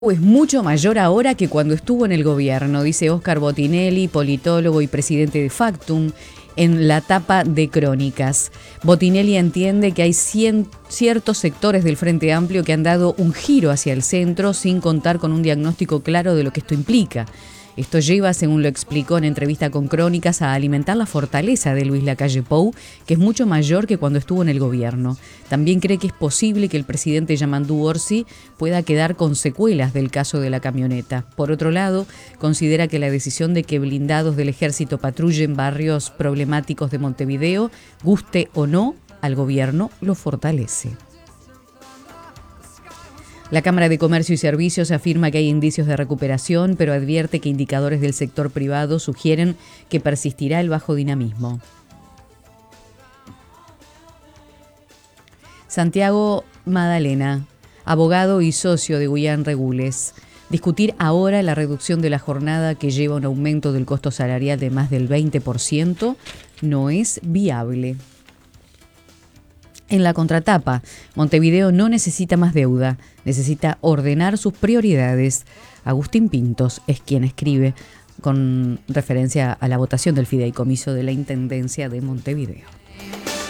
Es mucho mayor ahora que cuando estuvo en el gobierno, dice Óscar Botinelli, politólogo y presidente de Factum, en la tapa de Crónicas. Botinelli entiende que hay ciertos sectores del Frente Amplio que han dado un giro hacia el centro sin contar con un diagnóstico claro de lo que esto implica. Esto lleva, según lo explicó en entrevista con Crónicas, a alimentar la fortaleza de Luis Lacalle Pou, que es mucho mayor que cuando estuvo en el gobierno. También cree que es posible que el presidente Yamandú Orsi pueda quedar con secuelas del caso de la camioneta. Por otro lado, considera que la decisión de que blindados del ejército patrullen barrios problemáticos de Montevideo, guste o no, al gobierno lo fortalece. La Cámara de Comercio y Servicios afirma que hay indicios de recuperación, pero advierte que indicadores del sector privado sugieren que persistirá el bajo dinamismo. Santiago Madalena, abogado y socio de Guyán Regules. Discutir ahora la reducción de la jornada que lleva a un aumento del costo salarial de más del 20% no es viable. En la contratapa, Montevideo no necesita más deuda, necesita ordenar sus prioridades. Agustín Pintos es quien escribe con referencia a la votación del fideicomiso de la Intendencia de Montevideo.